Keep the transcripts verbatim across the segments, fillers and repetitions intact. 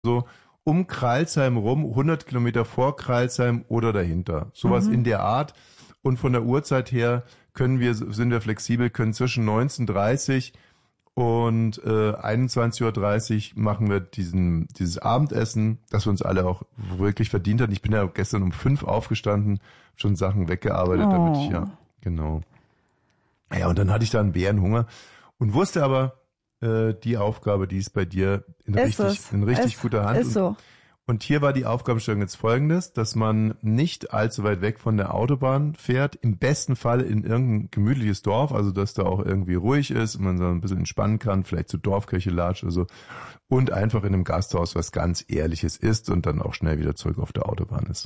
so um Crailsheim rum, hundert Kilometer vor Crailsheim oder dahinter. Sowas mhm. in der Art. Und von der Uhrzeit her können wir, sind wir flexibel, können zwischen neunzehn Uhr dreißig und äh, einundzwanzig Uhr dreißig machen wir diesen dieses Abendessen, das wir uns alle auch wirklich verdient haben. Ich bin ja gestern um fünf aufgestanden, schon Sachen weggearbeitet, oh. damit ich, ja, genau. Ja, und dann hatte ich da einen Bärenhunger und wusste aber, die Aufgabe, die ist bei dir in ist richtig, es. in richtig ist, guter Hand. Ist so. Und hier war die Aufgabenstellung jetzt folgendes, dass man nicht allzu weit weg von der Autobahn fährt, im besten Fall in irgendein gemütliches Dorf, also dass da auch irgendwie ruhig ist und man so ein bisschen entspannen kann, vielleicht zur Dorfkirche latscht oder so, und einfach in einem Gasthaus was ganz Ehrliches isst und dann auch schnell wieder zurück auf der Autobahn ist.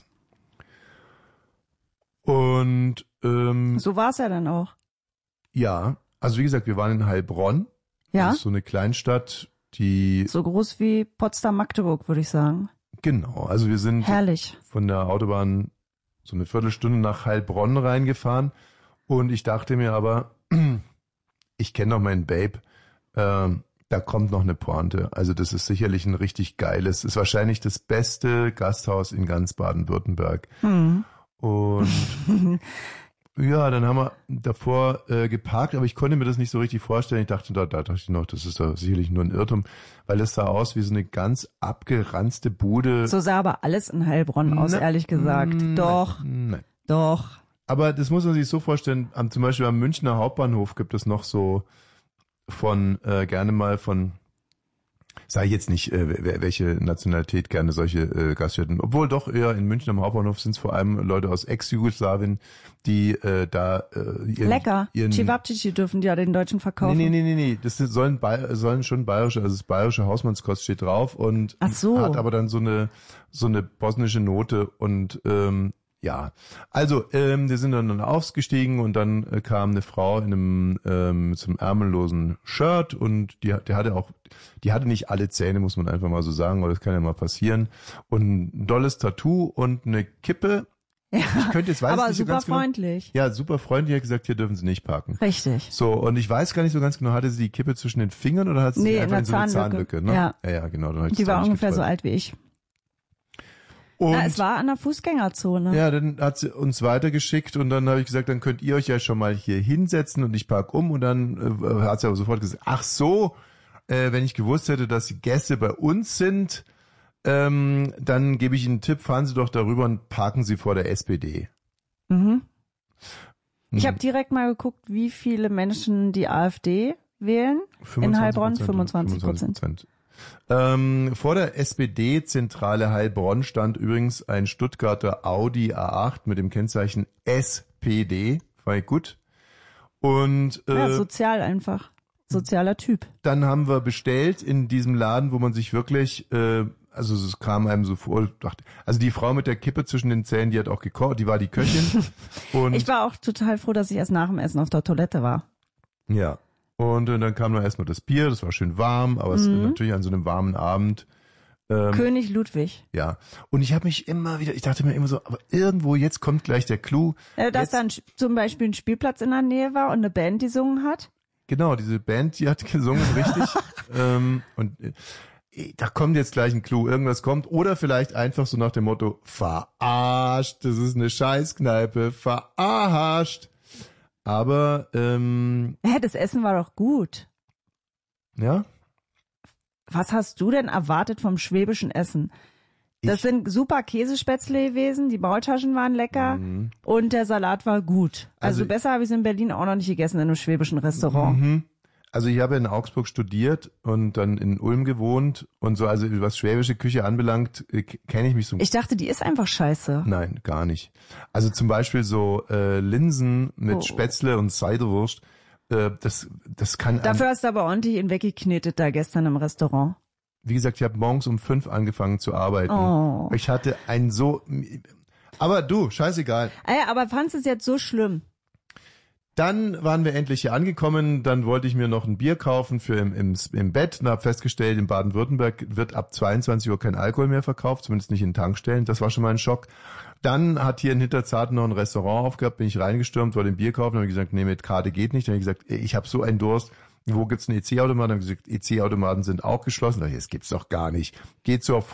Und ähm, so war es ja dann auch. Ja, also wie gesagt, wir waren in Heilbronn. Ja. Das ist so eine Kleinstadt, die... So groß wie Potsdam-Magdeburg, würde ich sagen. Genau, also wir sind Herrlich. Von der Autobahn so eine Viertelstunde nach Heilbronn reingefahren und ich dachte mir aber, ich kenne doch meinen Babe, äh, da kommt noch eine Pointe. Also das ist sicherlich ein richtig geiles, ist wahrscheinlich das beste Gasthaus in ganz Baden-Württemberg. Hm. Und... Ja, dann haben wir davor äh, geparkt, aber ich konnte mir das nicht so richtig vorstellen. Ich dachte, da, da dachte ich noch, das ist doch sicherlich nur ein Irrtum, weil es sah aus wie so eine ganz abgeranzte Bude. So sah aber alles in Heilbronn aus, Na, ehrlich gesagt. Nein, Doch, nein. doch. Aber das muss man sich so vorstellen, am, zum Beispiel am Münchner Hauptbahnhof gibt es noch so von, äh, gerne mal von, sage ich jetzt nicht, äh, welche Nationalität gerne solche äh, Gaststätten, obwohl doch eher in München am Hauptbahnhof sind es vor allem Leute aus Ex-Jugoslawien, die äh, da äh, ihren, Lecker. ihren Cevapcici dürfen die ja den Deutschen verkaufen. Nee, nee, nee, nee, nee. Das sind, sollen, sollen schon bayerische, also das bayerische Hausmannskost steht drauf und Ach so. hat aber dann so eine so eine bosnische Note und ähm, ja, also ähm, wir sind dann aufgestiegen und dann äh, kam eine Frau in einem ähm, mit so einem ärmellosen Shirt und die, die hatte auch, die hatte nicht alle Zähne, muss man einfach mal so sagen, weil das kann ja mal passieren. Und ein dolles Tattoo und eine Kippe. Ja, ich könnte jetzt weiß aber nicht super so ganz freundlich. Genau. Ja, super freundlich. Hat gesagt, hier dürfen Sie nicht parken. Richtig. So, und ich weiß gar nicht so ganz genau, hatte sie die Kippe zwischen den Fingern oder hat sie nee, sie einfach in, in so eine Zahnlücke? Ne? Ja. ja, ja, genau. Dann die war ungefähr so alt wie ich. Und Na, es war an der Fußgängerzone. Ja, dann hat sie uns weitergeschickt und dann habe ich gesagt, dann könnt ihr euch ja schon mal hier hinsetzen und ich park um und dann äh, hat sie aber sofort gesagt, ach so, äh, wenn ich gewusst hätte, dass die Gäste bei uns sind, ähm, dann gebe ich Ihnen einen Tipp, fahren Sie doch darüber und parken Sie vor der S P D. Mhm. Ich Hm. habe direkt mal geguckt, wie viele Menschen die AfD wählen. In Heilbronn fünfundzwanzig Prozent. Ähm, vor der S P D-Zentrale Heilbronn stand übrigens ein Stuttgarter Audi A acht mit dem Kennzeichen S P D. War ich gut. Und äh, ja, sozial einfach. Sozialer Typ. Dann haben wir bestellt in diesem Laden, wo man sich wirklich, äh, also es kam einem so vor, dachte, also die Frau mit der Kippe zwischen den Zähnen, die hat auch gekocht, die war die Köchin. Und ich war auch total froh, dass ich erst nach dem Essen auf der Toilette war. Ja. Und äh, dann kam noch erstmal das Bier, das war schön warm, aber es Mhm. natürlich an so einem warmen Abend. Ähm, König Ludwig. Ja. Und ich habe mich immer wieder, ich dachte mir immer so, aber irgendwo jetzt kommt gleich der Clou. Äh, dass jetzt, dann zum Beispiel ein Spielplatz in der Nähe war und eine Band, die gesungen hat. Genau, diese Band, die hat gesungen, richtig. ähm, und äh, da kommt jetzt gleich ein Clou, irgendwas kommt. Oder vielleicht einfach so nach dem Motto, verarscht, das ist eine Scheißkneipe, verarscht. Aber, ähm... Hä, das Essen war doch gut. Ja? Was hast du denn erwartet vom schwäbischen Essen? Das Ich- sind super Käsespätzle gewesen, die Maultaschen waren lecker Mhm. und der Salat war gut. Also, Also- besser habe ich es in Berlin auch noch nicht gegessen in einem schwäbischen Restaurant. Mhm. Also ich habe in Augsburg studiert und dann in Ulm gewohnt und so, also was schwäbische Küche anbelangt, äh, kenne ich mich so... Ich dachte, die ist einfach scheiße. Nein, gar nicht. Also zum Beispiel so äh, Linsen mit Oh. Spätzle und Ciderwurst, äh, das, das kann... Dafür hast du aber ordentlich ihn weggeknetet da gestern im Restaurant. Wie gesagt, ich habe morgens um fünf angefangen zu arbeiten. Oh. Ich hatte ein so... Aber du, scheißegal. Ah ja, aber fandst du es jetzt so schlimm? Dann waren wir endlich hier angekommen, dann wollte ich mir noch ein Bier kaufen für im, im, im Bett und habe festgestellt, in Baden-Württemberg wird ab zweiundzwanzig Uhr kein Alkohol mehr verkauft, zumindest nicht in Tankstellen, das war schon mal ein Schock. Dann hat hier in Hinterzarten noch ein Restaurant aufgehabt, bin ich reingestürmt, wollte ein Bier kaufen, habe gesagt, nee, mit Karte geht nicht. Dann habe ich gesagt, ich habe so einen Durst, wo gibt's einen E C-Automaten? Haben gesagt, E C-Automaten sind auch geschlossen. Das gibt's doch gar nicht. Geht zur